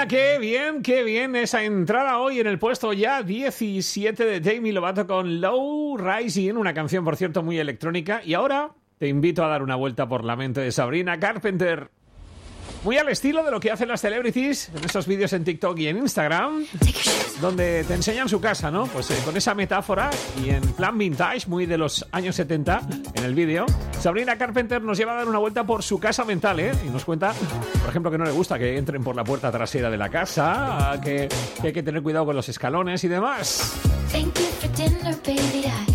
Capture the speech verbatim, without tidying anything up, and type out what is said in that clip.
qué bien, qué bien esa entrada hoy en el puesto ya diecisiete de Demi Lovato con Low Rising, una canción, por cierto, muy electrónica. Y ahora te invito a dar una vuelta por la mente de Sabrina Carpenter. Muy al estilo de lo que hacen las celebrities en estos vídeos en TikTok y en Instagram, donde te enseñan su casa, ¿no? Pues eh, con esa metáfora y en plan vintage, muy de los años setenta, en el vídeo, Sabrina Carpenter nos lleva a dar una vuelta por su casa mental, ¿eh? Y nos cuenta, por ejemplo, que no le gusta que entren por la puerta trasera de la casa, que, que hay que tener cuidado con los escalones y demás. Thank you for dinner, baby. I